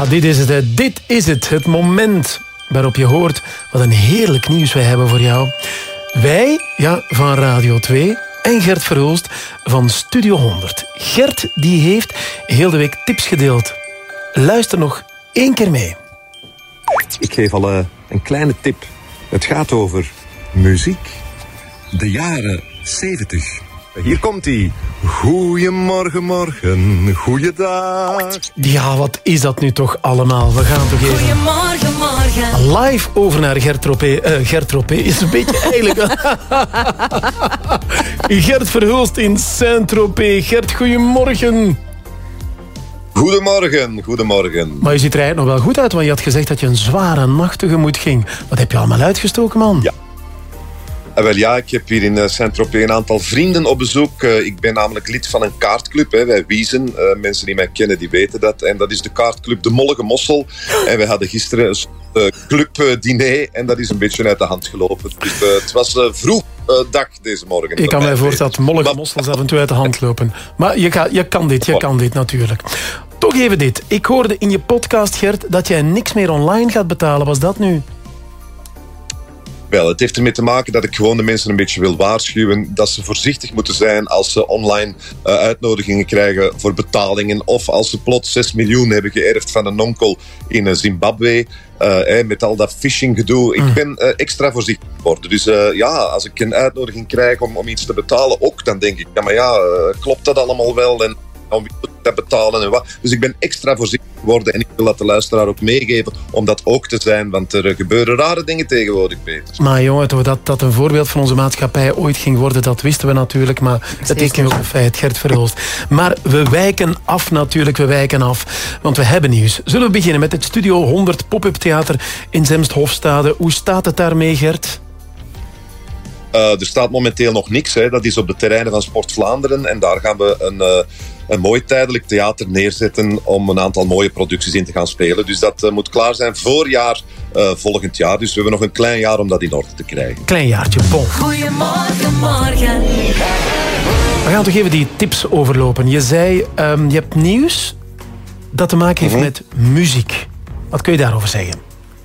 Dit is het. Dit is het. Het moment waarop je hoort wat een heerlijk nieuws wij hebben voor jou. Wij, van Radio 2 en Gert Verhulst van Studio 100. Gert die heeft heel de week tips gedeeld. Luister nog 1 keer mee. Ik geef al een kleine tip. Het gaat over muziek. De jaren 70. Hier komt ie. Goeiemorgen, morgen, goeiedag. Ja, wat is dat nu toch allemaal? We gaan toch even... Goeiemorgen, morgen. Live over naar Gert Tropé. Gert Tropé is een beetje eigenlijk... Gert Verhulst in Saint-Tropez. Gert, goeiemorgen. Goedemorgen, goedemorgen. Maar je ziet er eigenlijk nog wel goed uit, want je had gezegd dat je een zware nacht tegemoet ging. Wat heb je allemaal uitgestoken, man? Ja. Wel ja, ik heb hier in Saint-Tropez een aantal vrienden op bezoek. Ik ben namelijk lid van een kaartclub. Wij wiezen. Mensen die mij kennen, die weten dat. En dat is de kaartclub De Mollige Mossel. En we hadden gisteren een clubdiner. En dat is een beetje uit de hand gelopen. Dus het was vroeg dag deze morgen. Ik kan mij voorstellen dat mollige mossels af en toe uit de hand lopen. Maar je kan dit natuurlijk. Toch even dit. Ik hoorde in je podcast, Gert, dat jij niks meer online gaat betalen. Was dat nu? Wel, het heeft ermee te maken dat ik gewoon de mensen een beetje wil waarschuwen dat ze voorzichtig moeten zijn als ze online uitnodigingen krijgen voor betalingen of als ze plots 6 miljoen hebben geërfd van een onkel in Zimbabwe met al dat phishing gedoe. Ik ben extra voorzichtig geworden. Dus als ik een uitnodiging krijg om iets te betalen ook, dan denk ik, klopt dat allemaal wel en om wie moet ik dat betalen en wat. Dus ik ben extra voorzichtig geworden en ik wil dat de luisteraar ook meegeven om dat ook te zijn, want er gebeuren rare dingen tegenwoordig, Peter. Maar jongen, dat een voorbeeld van onze maatschappij ooit ging worden, dat wisten we natuurlijk, maar dat is ook een feit, Gert Verhulst. Maar we wijken af natuurlijk, want we hebben nieuws. Zullen we beginnen met het Studio 100 Pop-up Theater in Zemst-Hofstade. Hoe staat het daarmee, Gert? Er staat momenteel nog niks. Dat is op de terreinen van Sport Vlaanderen en daar gaan we een mooi tijdelijk theater neerzetten om een aantal mooie producties in te gaan spelen. Dus dat moet klaar zijn voorjaar volgend jaar. Dus we hebben nog een klein jaar om dat in orde te krijgen. Klein jaartje, bon. Goeiemorgen, morgen. We gaan toch even die tips overlopen. Je zei, je hebt nieuws dat te maken heeft met muziek. Wat kun je daarover zeggen?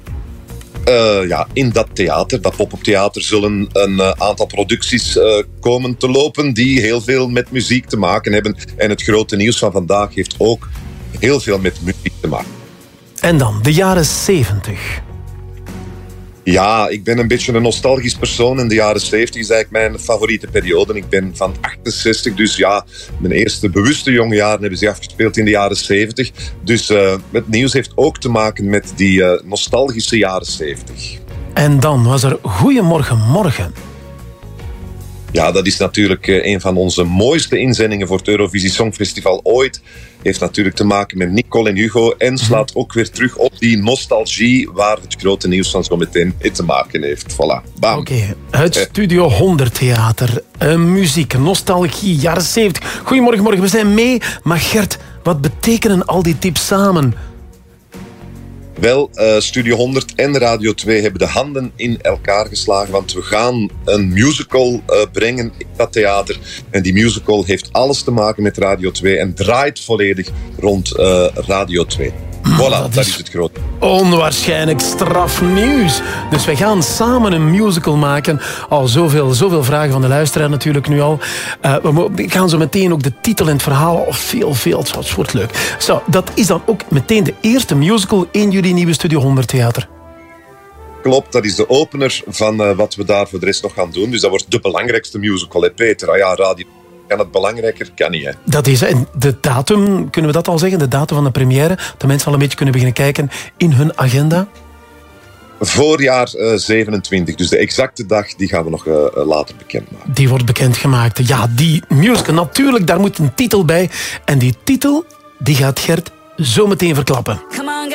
In dat theater, dat pop-up theater, zullen een aantal producties komen te lopen die heel veel met muziek te maken hebben. En het grote nieuws van vandaag heeft ook heel veel met muziek te maken. En dan, de jaren 70. Ja, ik ben een beetje een nostalgisch persoon. In de jaren 70 is eigenlijk mijn favoriete periode. Ik ben van 68, dus mijn eerste bewuste jonge jaren hebben zich afgespeeld in de jaren 70. Dus het nieuws heeft ook te maken met die nostalgische jaren 70. En dan was er Goeiemorgen, morgen. Ja, dat is natuurlijk een van onze mooiste inzendingen voor het Eurovisie Songfestival ooit. Heeft natuurlijk te maken met Nicole en Hugo en slaat ook weer terug op die nostalgie waar het grote nieuws van zo meteen mee te maken heeft. Voilà, bam. Oké, het Studio 100 Theater. Muziek, nostalgie, jaren 70. Goedemorgen, morgen, we zijn mee. Maar Gert, wat betekenen al die tips samen? Wel, Studio 100 en Radio 2 hebben de handen in elkaar geslagen, want we gaan een musical brengen in dat theater. En die musical heeft alles te maken met Radio 2 en draait volledig rond Radio 2. Voilà, dat is het grote. Onwaarschijnlijk straf nieuws. Dus wij gaan samen een musical maken. Al zoveel vragen van de luisteraar natuurlijk nu al. We gaan zo meteen ook de titel en het verhaal. Veel, het wordt leuk. Zo, dat is dan ook meteen de eerste musical in jullie nieuwe Studio 100 Theater. Klopt, dat is de opener van wat we daar voor de rest nog gaan doen. Dus dat wordt de belangrijkste musical, hè, Peter? Radio kan het belangrijker, kan niet, hè? Dat is, en de datum, kunnen we dat al zeggen? De datum van de première, dat mensen al een beetje kunnen beginnen kijken in hun agenda? Voorjaar 27, dus de exacte dag, die gaan we nog later bekendmaken. Die wordt bekendgemaakt. Ja, die musical, natuurlijk, daar moet een titel bij. En die titel, die gaat Gert zo meteen verklappen.